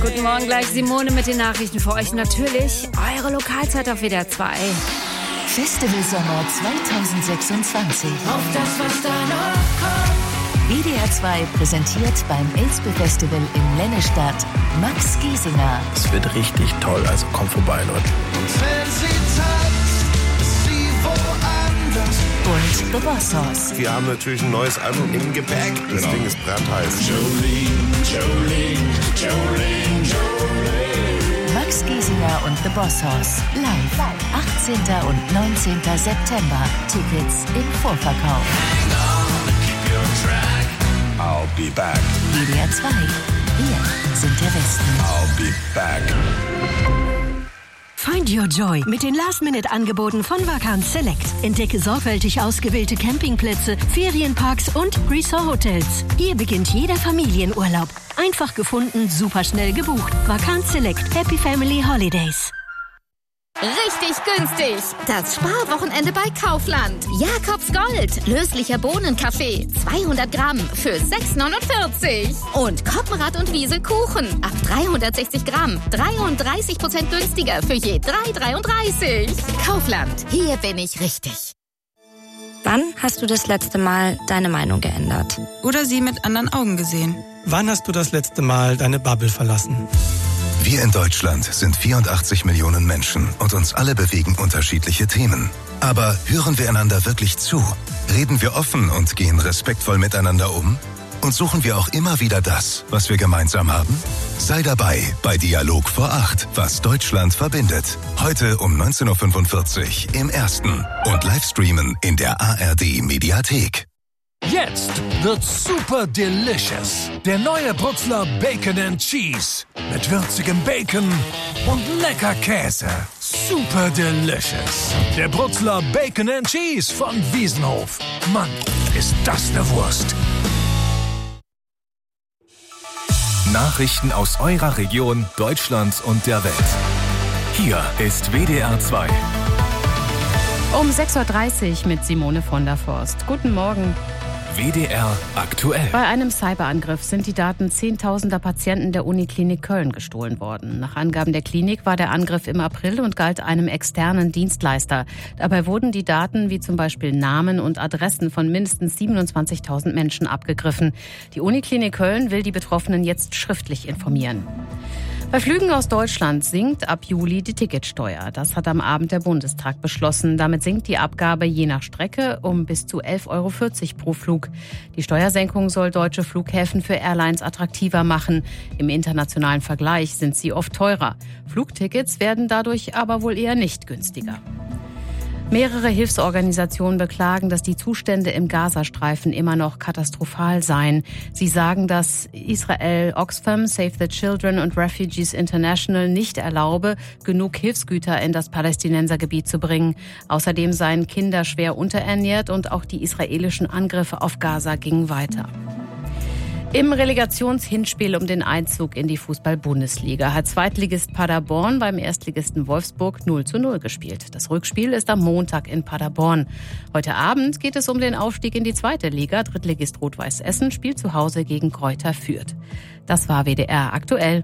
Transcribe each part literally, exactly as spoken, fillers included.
Guten Morgen, gleich Simone mit den Nachrichten für euch. Natürlich eure Lokalzeit auf W D R zwei. Festival Sommer zwanzig sechsundzwanzig. Auf das, was da noch kommt. W D R zwei präsentiert beim Elspe Festival in Lennestadt Max Giesinger. Es wird richtig toll, also kommt vorbei, Leute. Und wenn sie tanzt, ist sie woanders. Und The Boss Hoss. Wir haben natürlich ein neues Album im Gepäck. Das genau. Ding ist brandheiß. Jolene, Jolene, Jolene, Jolene. Max Giesinger und The Boss Hoss. Live. achtzehnten und neunzehnten September. Tickets im Vorverkauf. Hang on, keep your track. I'll be back. W D R zwei. Wir sind der Westen. I'll be back. Find your joy mit den Last-Minute-Angeboten von Vacanz Select. Entdecke sorgfältig ausgewählte Campingplätze, Ferienparks und Resort-Hotels. Hier beginnt jeder Familienurlaub. Einfach gefunden, superschnell gebucht. Vacanz Select. Happy Family Holidays. Richtig günstig. Das Sparwochenende bei Kaufland. Jakobs Gold. Löslicher Bohnenkaffee. zweihundert Gramm für sechs neunundvierzig. Und Koppenrad und Wiese Kuchen. Ab dreihundertsechzig Gramm. dreiunddreißig Prozent günstiger für je drei dreiunddreißig. Kaufland. Hier bin ich richtig. Wann hast du das letzte Mal deine Meinung geändert? Oder sie mit anderen Augen gesehen? Wann hast du das letzte Mal deine Bubble verlassen? Wir in Deutschland sind vierundachtzig Millionen Menschen und uns alle bewegen unterschiedliche Themen. Aber hören wir einander wirklich zu? Reden wir offen und gehen respektvoll miteinander um? Und suchen wir auch immer wieder das, was wir gemeinsam haben? Sei dabei bei Dialog vor acht, was Deutschland verbindet. Heute um neunzehn Uhr fünfundvierzig im Ersten und Livestreamen in der A R D Mediathek. Jetzt wird's super delicious. Der neue Brutzler Bacon and Cheese. Mit würzigem Bacon und lecker Käse. Super delicious. Der Brutzler Bacon and Cheese von Wiesenhof. Mann, ist das eine Wurst. Nachrichten aus eurer Region, Deutschland und der Welt. Hier ist W D R zwei. Um sechs Uhr dreißig mit Simone von der Forst. Guten Morgen. W D R aktuell. Bei einem Cyberangriff sind die Daten zehntausender Patienten der Uniklinik Köln gestohlen worden. Nach Angaben der Klinik war der Angriff im April und galt einem externen Dienstleister. Dabei wurden die Daten wie zum Beispiel Namen und Adressen von mindestens siebenundzwanzigtausend Menschen abgegriffen. Die Uniklinik Köln will die Betroffenen jetzt schriftlich informieren. Bei Flügen aus Deutschland sinkt ab Juli die Ticketsteuer. Das hat am Abend der Bundestag beschlossen. Damit sinkt die Abgabe je nach Strecke um bis zu elf Euro vierzig pro Flug. Die Steuersenkung soll deutsche Flughäfen für Airlines attraktiver machen. Im internationalen Vergleich sind sie oft teurer. Flugtickets werden dadurch aber wohl eher nicht günstiger. Mehrere Hilfsorganisationen beklagen, dass die Zustände im Gazastreifen immer noch katastrophal seien. Sie sagen, dass Israel Oxfam, Save the Children und Refugees International nicht erlaube, genug Hilfsgüter in das Palästinensergebiet zu bringen. Außerdem seien Kinder schwer unterernährt und auch die israelischen Angriffe auf Gaza gingen weiter. Im Relegationshinspiel um den Einzug in die Fußball-Bundesliga hat Zweitligist Paderborn beim Erstligisten Wolfsburg null zu null gespielt. Das Rückspiel ist am Montag in Paderborn. Heute Abend geht es um den Aufstieg in die zweite Liga. Drittligist Rot-Weiß Essen spielt zu Hause gegen Greuther Fürth. Das war W D R aktuell.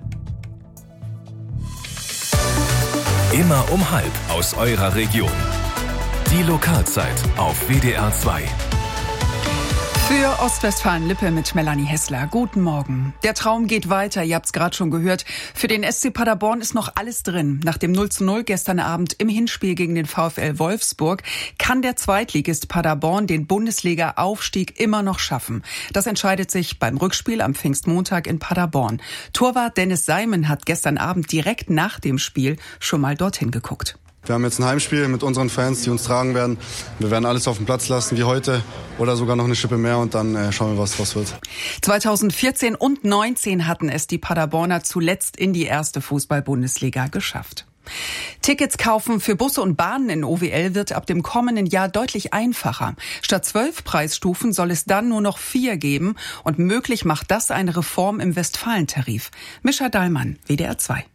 Immer um halb aus eurer Region. Die Lokalzeit auf W D R zwei. Für Ostwestfalen-Lippe mit Melanie Hessler. Guten Morgen. Der Traum geht weiter, ihr habt es gerade schon gehört. Für den S C Paderborn ist noch alles drin. Nach dem null zu null gestern Abend im Hinspiel gegen den VfL Wolfsburg kann der Zweitligist Paderborn den Bundesliga-Aufstieg immer noch schaffen. Das entscheidet sich beim Rückspiel am Pfingstmontag in Paderborn. Torwart Dennis Seimen hat gestern Abend direkt nach dem Spiel schon mal dorthin geguckt. Wir haben jetzt ein Heimspiel mit unseren Fans, die uns tragen werden. Wir werden alles auf dem Platz lassen wie heute oder sogar noch eine Schippe mehr und dann äh, schauen wir, was was wird. zweitausendvierzehn und neunzehn hatten es die Paderborner zuletzt in die erste Fußball-Bundesliga geschafft. Tickets kaufen für Busse und Bahnen in O W L wird ab dem kommenden Jahr deutlich einfacher. Statt zwölf Preisstufen soll es dann nur noch vier geben und möglich macht das eine Reform im Westfalentarif. Mischa Dahlmann, W D R zwei.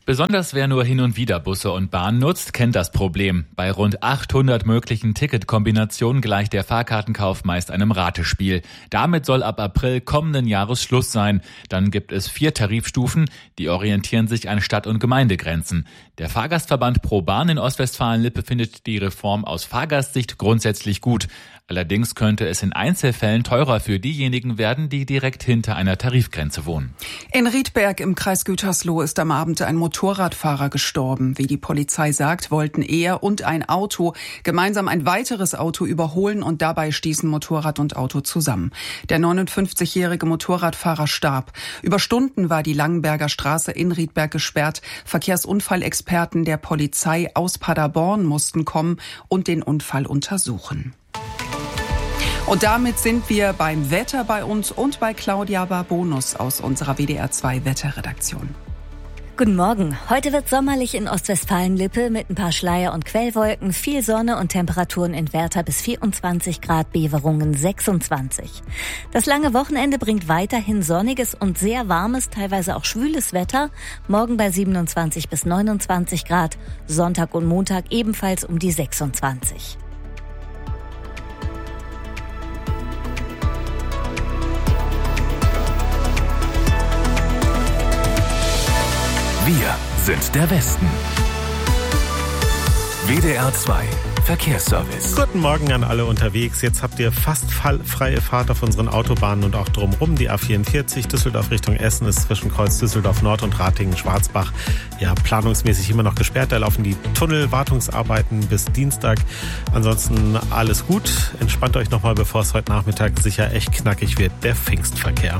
Besonders wer nur hin und wieder Busse und Bahn nutzt, kennt das Problem. Bei rund achthundert möglichen Ticketkombinationen gleicht der Fahrkartenkauf meist einem Ratespiel. Damit soll ab April kommenden Jahres Schluss sein. Dann gibt es vier Tarifstufen, die orientieren sich an Stadt- und Gemeindegrenzen. Der Fahrgastverband Pro Bahn in Ostwestfalen-Lippe findet die Reform aus Fahrgastsicht grundsätzlich gut. Allerdings könnte es in Einzelfällen teurer für diejenigen werden, die direkt hinter einer Tarifgrenze wohnen. In Riedberg im Kreis Gütersloh ist am Abend ein Motorradfahrer gestorben. Wie die Polizei sagt, wollten er und ein Auto gemeinsam ein weiteres Auto überholen und dabei stießen Motorrad und Auto zusammen. Der neunundfünfzigjährige Motorradfahrer starb. Über Stunden war die Langenberger Straße in Riedberg gesperrt. Verkehrsunfallexperten der Polizei aus Paderborn mussten kommen und den Unfall untersuchen. Und damit sind wir beim Wetter bei uns und bei Claudia Barbonus aus unserer W D R zwei Wetterredaktion. Guten Morgen. Heute wird sommerlich in Ostwestfalen-Lippe mit ein paar Schleier- und Quellwolken, viel Sonne und Temperaturen in Werther bis vierundzwanzig Grad, Beverungen sechsundzwanzig. Das lange Wochenende bringt weiterhin sonniges und sehr warmes, teilweise auch schwüles Wetter. Morgen bei siebenundzwanzig bis neunundzwanzig Grad, Sonntag und Montag ebenfalls um die sechsundzwanzig. Wir sind der Westen. W D R zwei Verkehrsservice. Guten Morgen an alle unterwegs. Jetzt habt ihr fast freie Fahrt auf unseren Autobahnen und auch drumherum. Die A vierundvierzig Düsseldorf Richtung Essen ist zwischen Kreuz Düsseldorf Nord und Ratingen-Schwarzbach ja planungsmäßig immer noch gesperrt. Da laufen die Tunnelwartungsarbeiten bis Dienstag. Ansonsten alles gut. Entspannt euch nochmal, bevor es heute Nachmittag sicher echt knackig wird. Der Pfingstverkehr.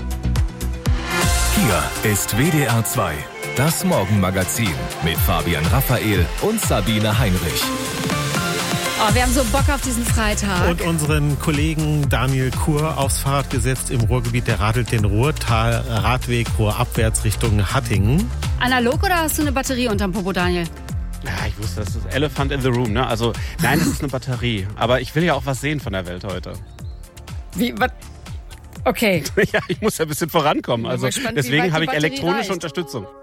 Hier ist W D R zwei. Das Morgenmagazin mit Fabian Raphael und Sabine Heinrich. Oh, wir haben so Bock auf diesen Freitag. Und unseren Kollegen Daniel Kur aufs Fahrrad gesetzt im Ruhrgebiet. Der radelt den Ruhrtal-Radweg ruhrabwärts Richtung Hattingen. Analog oder hast du eine Batterie unterm Popo, Daniel? Ja, ich wusste, das ist Elephant in the Room, ne? Also, nein, das ist eine Batterie. Aber ich will ja auch was sehen von der Welt heute. Wie, was? Okay. Ja, ich muss ja ein bisschen vorankommen. Also, gespannt, deswegen habe ich Batterie elektronische reicht. Unterstützung.